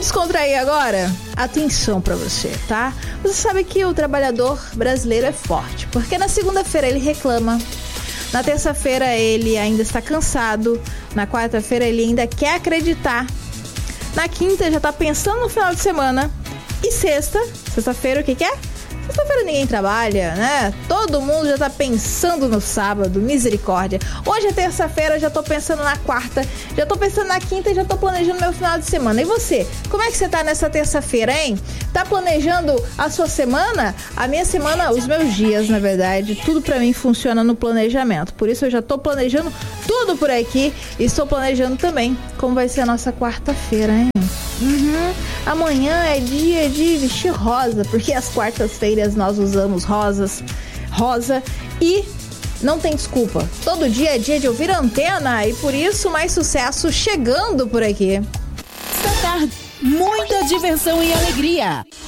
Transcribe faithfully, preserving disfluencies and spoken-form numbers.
descontrair agora? Atenção pra você, tá? Você sabe que o trabalhador brasileiro é forte, porque na segunda-feira ele reclama, na terça-feira ele ainda está cansado, na quarta-feira ele ainda quer acreditar, na quinta já tá pensando no final de semana, e sexta, sexta-feira o que que é? Sexta-feira ninguém trabalha, né? Todo mundo já tá pensando no sábado, misericórdia. Hoje é terça-feira, já tô pensando na quarta, já tô pensando na quinta e já tô planejando meu final de semana. E você? Como é que você tá nessa terça-feira, hein? Tá planejando a sua semana? A minha semana, os meus dias, na verdade, tudo pra mim funciona no planejamento. Por isso eu já tô planejando tudo por aqui e estou planejando também como vai ser a nossa quarta-feira, hein? Uhum. Amanhã é dia de vestir rosa, porque às quartas-feiras nós usamos rosas, rosa e não tem desculpa. Todo dia é dia de ouvir a Antena e por isso mais sucesso chegando por aqui. Esta tarde, muita diversão e alegria.